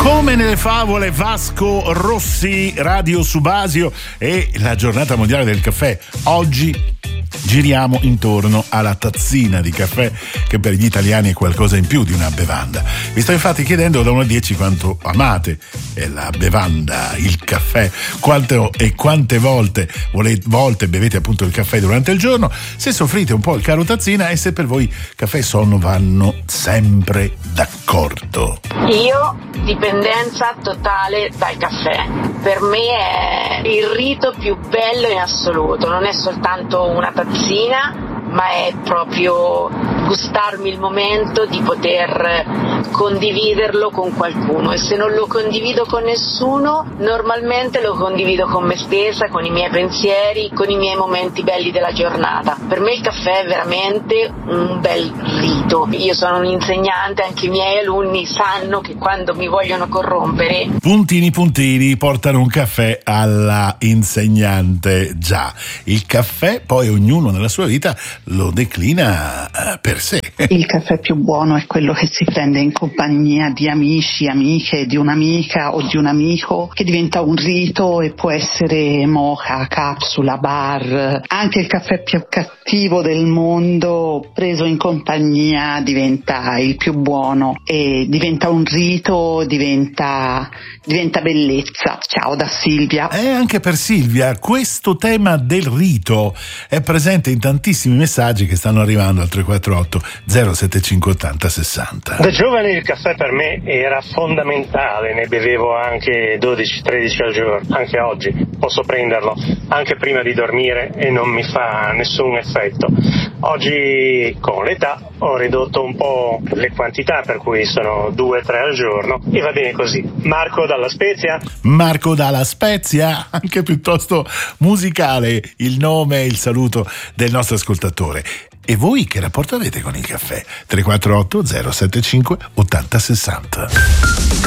Come nelle favole, Vasco Rossi, Radio Subasio e la giornata mondiale del caffè. Oggi giriamo intorno alla tazzina di caffè, che per gli italiani è qualcosa in più di una bevanda. Vi sto infatti chiedendo da 1 a 10 quanto amate la bevanda, il caffè, quante volte bevete appunto il caffè durante il giorno, se soffrite un po' il caro tazzina e se per voi caffè e sonno vanno sempre d'accordo. Io dipendenza totale dal caffè. Per me è il rito più bello in assoluto, non è soltanto una tazzina, ma è proprio gustarmi il momento di poter condividerlo con qualcuno, e se non lo condivido con nessuno, normalmente lo condivido con me stessa, con i miei pensieri, con i miei momenti belli della giornata. Per me il caffè è veramente un bel rito. Io sono un insegnante, anche i miei alunni sanno che quando mi vogliono corrompere, puntini portano un caffè alla insegnante. Già, il caffè poi ognuno nella sua vita lo declina per sé. Il caffè più buono è quello che si prende in compagnia di amici, amiche, di un'amica o di un amico, che diventa un rito e può essere moka, capsula, bar. Anche il caffè più cattivo del mondo, preso in compagnia, diventa il più buono e diventa un rito, diventa bellezza. Ciao da Silvia. E anche per Silvia questo tema del rito è presente in tantissimi messaggi che stanno arrivando al 348 075 80 60. Da giovane il caffè per me era fondamentale, ne bevevo anche 12-13 al giorno, anche oggi posso prenderlo anche prima di dormire e non mi fa nessun effetto. Oggi con l'età ho ridotto un po' le quantità, per cui sono 2-3 al giorno e va bene così. Marco dalla Spezia, anche piuttosto musicale il nome e il saluto del nostro ascoltatore. E voi che rapporto avete con il caffè? 348 075 80 60.